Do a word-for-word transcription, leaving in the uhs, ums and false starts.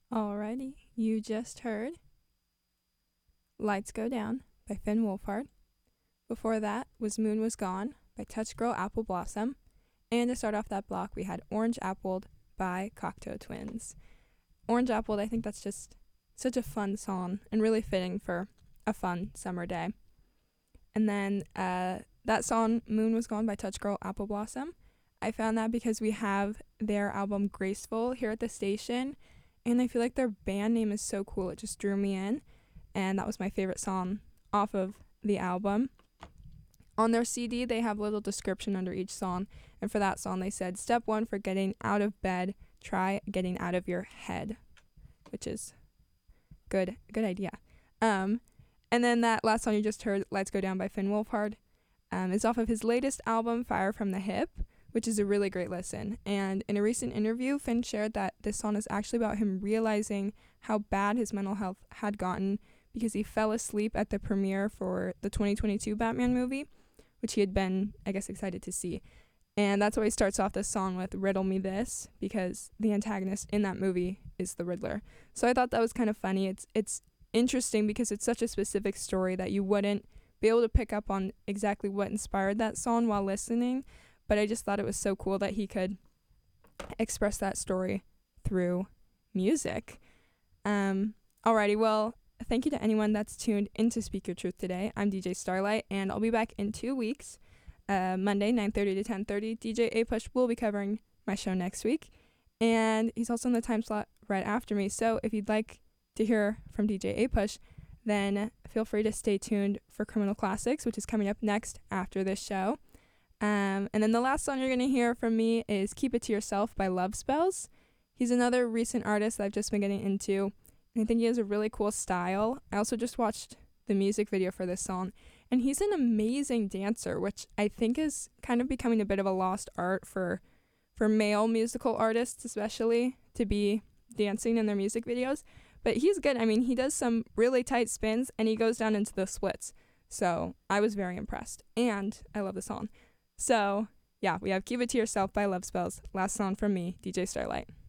Alrighty, you just heard Lights Go Down by Finn Wolfhard. Before that was Moon Was Gone by Touch Girl Apple Blossom. And to start off that block, we had Orange Appled by Cocteau Twins. Orange Appled, I think that's just such a fun song and really fitting for a fun summer day. And then uh, that song, Moon Was Gone by Touch Girl Apple Blossom, I found that because we have their album Graceful here at the station, and I feel like their band name is so cool. It just drew me in, and that was my favorite song off of the album. On their C D, they have a little description under each song, and for that song, they said, step one for getting out of bed, try getting out of your head, which is good, good idea. Um, and then that last song you just heard, Lights Go Down by Finn Wolfhard, um, is off of his latest album, Fire from the Hip, which is a really great listen. And in a recent interview, Finn shared that this song is actually about him realizing how bad his mental health had gotten because he fell asleep at the premiere for the twenty twenty-two Batman movie, which he had been, I guess, excited to see. And that's why he starts off this song with Riddle Me This, because the antagonist in that movie is the Riddler. So I thought that was kind of funny. It's it's interesting because it's such a specific story that you wouldn't be able to pick up on exactly what inspired that song while listening. But I just thought it was so cool that he could express that story through music. Um, alrighty, well, thank you to anyone that's tuned into Speak Your Truth today. I'm D J Starlight, and I'll be back in two weeks, uh, Monday, nine thirty to ten thirty. D J A-Push will be covering my show next week, and he's also in the time slot right after me. So if you'd like to hear from D J A-Push, then feel free to stay tuned for Criminal Classics, which is coming up next after this show. Um, and then the last song you're going to hear from me is Keep It To Yourself by Love Spells. He's another recent artist that I've just been getting into, and I think he has a really cool style. I also just watched the music video for this song, and he's an amazing dancer, which I think is kind of becoming a bit of a lost art for for male musical artists, especially, to be dancing in their music videos. But he's good. I mean, he does some really tight spins, and he goes down into the splits. So I was very impressed, and I love the song. So, yeah, we have Keep It To Yourself by Love Spells. Last song from me, D J Starlight.